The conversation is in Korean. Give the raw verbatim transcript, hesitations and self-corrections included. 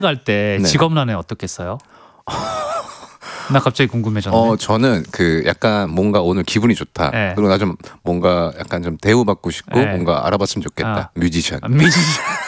갈 때 네. 직업란에 어떻게 써요? 나 갑자기 궁금해졌네. 어 저는 그 약간 뭔가 오늘 기분이 좋다. 예. 그리고 나 좀 뭔가 약간 좀 대우받고 싶고 예. 뭔가 알아봤으면 좋겠다. 아. 뮤지션. 아 뮤지션.